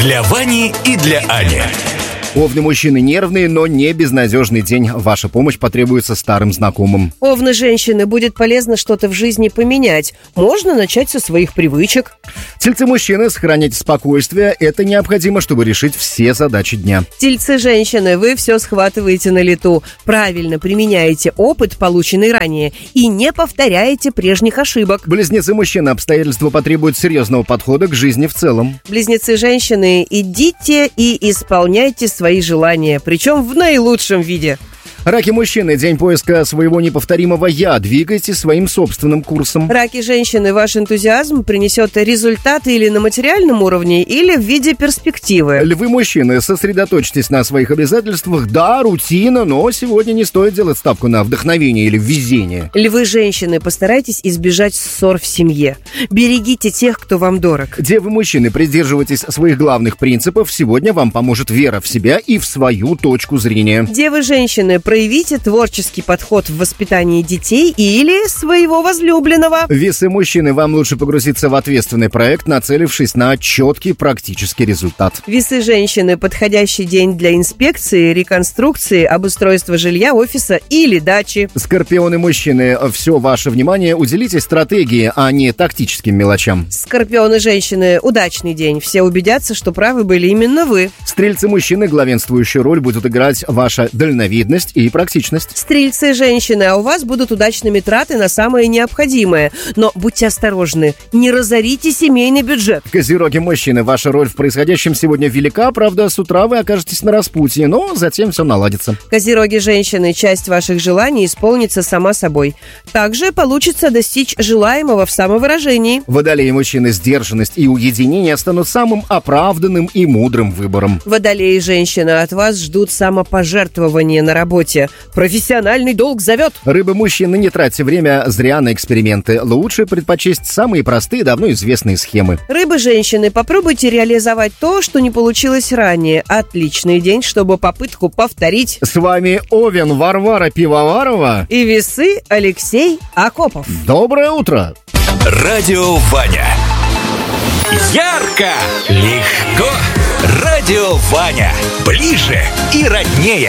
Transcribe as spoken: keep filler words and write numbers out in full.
Для Вани и для Ани. Овны мужчины нервные, но не безнадежный день. Ваша помощь потребуется старым знакомым. Овны женщины, будет полезно что-то в жизни поменять. Можно начать со своих привычек. Тельцы мужчины, сохранять спокойствие. Это необходимо, чтобы решить все задачи дня. Тельцы женщины, вы все схватываете на лету. Правильно применяете опыт, полученный ранее, и не повторяете прежних ошибок. Близнецы мужчины, обстоятельства потребуют серьезного подхода к жизни в целом. Близнецы женщины, идите и исполняйте свои желания, причем в наилучшем виде. Раки мужчины, день поиска своего неповторимого «я». Двигайте своим собственным курсом. Раки женщины, ваш энтузиазм принесет результаты или на материальном уровне, или в виде перспективы. Львы мужчины, сосредоточьтесь на своих обязательствах. Да, рутина, но сегодня не стоит делать ставку на вдохновение или везение. Львы женщины, постарайтесь избежать ссор в семье. Берегите тех, кто вам дорог. Девы мужчины, придерживайтесь своих главных принципов. Сегодня вам поможет вера в себя и в свою точку зрения. Девы женщины, проявите творческий подход в воспитании детей или своего возлюбленного. Весы мужчины, вам лучше погрузиться в ответственный проект, нацелившись на четкий практический результат. Весы женщины, подходящий день для инспекции, реконструкции, обустройства жилья, офиса или дачи. Скорпионы мужчины, все ваше внимание уделите стратегии, а не тактическим мелочам. Скорпионы женщины, удачный день. Все убедятся, что правы были именно вы. Стрельцы мужчины, главенствующую роль будет играть ваша дальновидность и практичность. Стрельцы женщины, а у вас будут удачными траты на самое необходимое. Но будьте осторожны, не разорите семейный бюджет. Козероги мужчины, ваша роль в происходящем сегодня велика, правда, с утра вы окажетесь на распутье, но затем все наладится. Козероги женщины, часть ваших желаний исполнится сама собой. Также получится достичь желаемого в самовыражении. Водолеи мужчины, сдержанность и уединение станут самым оправданным и мудрым выбором. Водолеи женщины, от вас ждут самопожертвования на работе. Профессиональный долг зовет. Рыбы мужчины, не тратьте время зря на эксперименты. Лучше предпочесть самые простые, давно известные схемы. Рыбы женщины, попробуйте реализовать то, что не получилось ранее. Отличный день, чтобы попытку повторить. С вами Овен Варвара Пивоварова и Весы Алексей Акопов. Доброе утро. Радио Ваня. Ярко, легко. Радио Ваня. Ближе и роднее.